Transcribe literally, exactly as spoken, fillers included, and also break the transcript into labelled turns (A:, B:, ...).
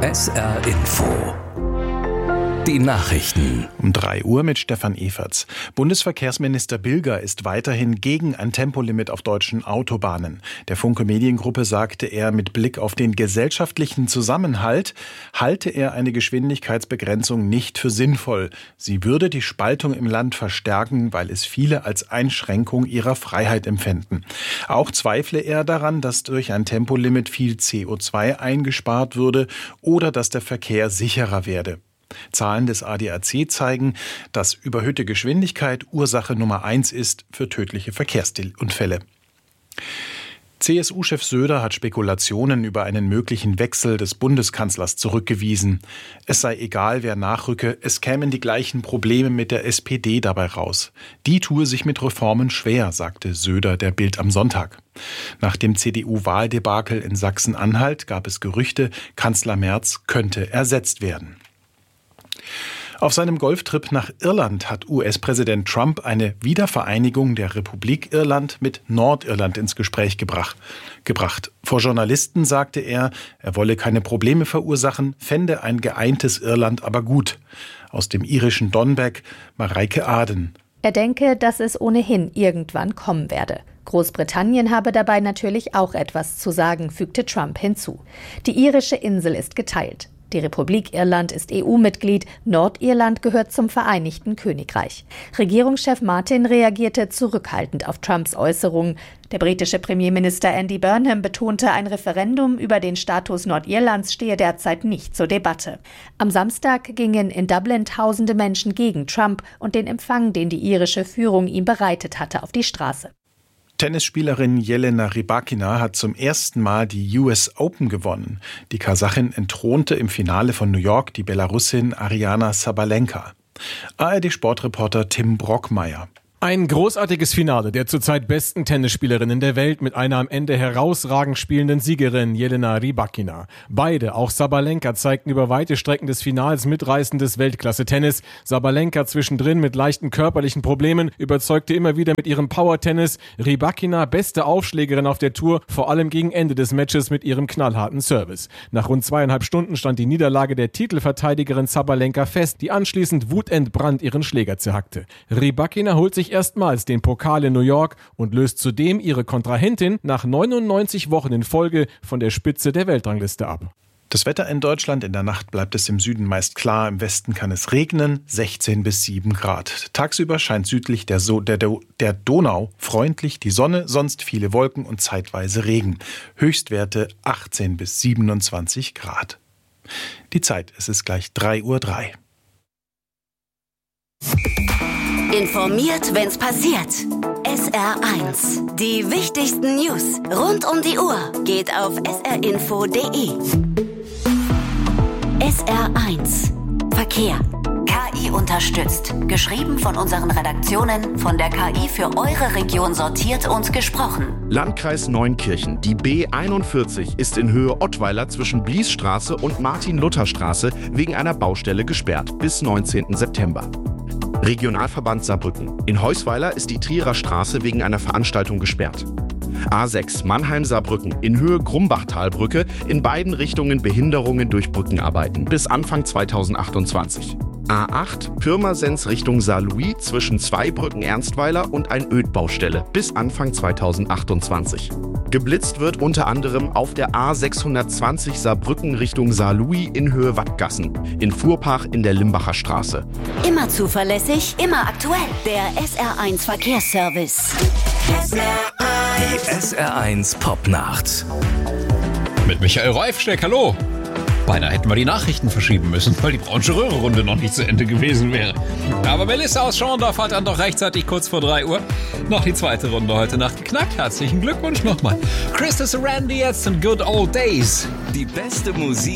A: S R Info. Die Nachrichten.
B: Um drei Uhr mit Stefan Everts. Bundesverkehrsminister Bilger ist weiterhin gegen ein Tempolimit auf deutschen Autobahnen. Der Funke Mediengruppe sagte er, mit Blick auf den gesellschaftlichen Zusammenhalt halte er eine Geschwindigkeitsbegrenzung nicht für sinnvoll. Sie würde die Spaltung im Land verstärken, weil es viele als Einschränkung ihrer Freiheit empfänden. Auch zweifle er daran, dass durch ein Tempolimit viel C O zwei eingespart würde oder dass der Verkehr sicherer werde. Zahlen des A D A C zeigen, dass überhöhte Geschwindigkeit Ursache Nummer eins ist für tödliche Verkehrsunfälle. C S U-Chef Söder hat Spekulationen über einen möglichen Wechsel des Bundeskanzlers zurückgewiesen. Es sei egal, wer nachrücke, es kämen die gleichen Probleme mit der S P D dabei raus. Die tue sich mit Reformen schwer, sagte Söder der Bild am Sonntag. Nach dem C D U-Wahldebakel in Sachsen-Anhalt gab es Gerüchte, Kanzler Merz könnte ersetzt werden. Auf seinem Golftrip nach Irland hat U S-Präsident Trump eine Wiedervereinigung der Republik Irland mit Nordirland ins Gespräch gebracht. gebracht. Vor Journalisten sagte er, er wolle keine Probleme verursachen, fände ein geeintes Irland aber gut. Aus dem irischen Donbeg, Mareike Aden.
C: Er denke, dass es ohnehin irgendwann kommen werde. Großbritannien habe dabei natürlich auch etwas zu sagen, fügte Trump hinzu. Die irische Insel ist geteilt. Die Republik Irland ist E U-Mitglied, Nordirland gehört zum Vereinigten Königreich. Regierungschef Martin reagierte zurückhaltend auf Trumps Äußerungen. Der britische Premierminister Andy Burnham betonte, ein Referendum über den Status Nordirlands stehe derzeit nicht zur Debatte. Am Samstag gingen in Dublin tausende Menschen gegen Trump und den Empfang, den die irische Führung ihm bereitet hatte, auf die Straße.
B: Tennisspielerin Jelena Rybakina hat zum ersten Mal die U S Open gewonnen. Die Kasachin entthronte im Finale von New York die Belarusin Aryna Sabalenka. A R D-Sportreporter Tim Brockmeier.
D: Ein großartiges Finale der zurzeit besten Tennisspielerinnen der Welt mit einer am Ende herausragend spielenden Siegerin Jelena Rybakina. Beide, auch Sabalenka, zeigten über weite Strecken des Finals mitreißendes Weltklasse-Tennis. Sabalenka zwischendrin mit leichten körperlichen Problemen, überzeugte immer wieder mit ihrem Power-Tennis. Rybakina, beste Aufschlägerin auf der Tour, vor allem gegen Ende des Matches mit ihrem knallharten Service. Nach rund zweieinhalb Stunden stand die Niederlage der Titelverteidigerin Sabalenka fest, die anschließend wutentbrannt ihren Schläger zerhackte. Rybakina holt sich erstmals den Pokal in New York und löst zudem ihre Kontrahentin nach neunundneunzig Wochen in Folge von der Spitze der Weltrangliste ab.
B: Das Wetter in Deutschland: in der Nacht bleibt es im Süden meist klar, im Westen kann es regnen, sechzehn bis sieben Grad. Tagsüber scheint südlich der, so- der, der Donau freundlich die Sonne, sonst viele Wolken und zeitweise Regen. Höchstwerte achtzehn bis siebenundzwanzig Grad. Die Zeit, es ist gleich drei Uhr drei.
E: Informiert, wenn's passiert. S R eins. Die wichtigsten News rund um die Uhr geht auf s r info punkt d e. S R eins. Verkehr. K I unterstützt. Geschrieben von unseren Redaktionen, von der K I für eure Region sortiert und gesprochen.
F: Landkreis Neunkirchen. Die B einundvierzig ist in Höhe Ottweiler zwischen Bliesstraße und Martin-Luther-Straße wegen einer Baustelle gesperrt bis neunzehnten September. Regionalverband Saarbrücken. In Heusweiler ist die Trierer Straße wegen einer Veranstaltung gesperrt. A sechs Mannheim-Saarbrücken in Höhe Grumbachtalbrücke, in beiden Richtungen Behinderungen durch Brückenarbeiten bis Anfang zweitausendachtundzwanzig. A acht Pirmasens Richtung Saarlouis zwischen Zweibrücken Ernstweiler und ein Ödbaustelle bis Anfang zweitausendachtundzwanzig. Geblitzt wird unter anderem auf der A sechshundertzwanzig Saarbrücken Richtung Saarlouis in Höhe Wattgassen, in Fuhrpach in der Limbacher Straße.
E: Immer zuverlässig, immer aktuell. Der S R eins Verkehrsservice.
A: Die S R eins Popnacht.
G: Mit Michael Reifsteck, hallo. Beinahe hätten wir die Nachrichten verschieben müssen, weil die Braunsche Röhre-Runde noch nicht zu Ende gewesen wäre. Aber Melissa aus Schorndorf hat dann doch rechtzeitig kurz vor drei Uhr noch die zweite Runde heute Nacht geknackt. Herzlichen Glückwunsch nochmal. Christus Randy jetzt und Good Old Days.
A: Die beste Musik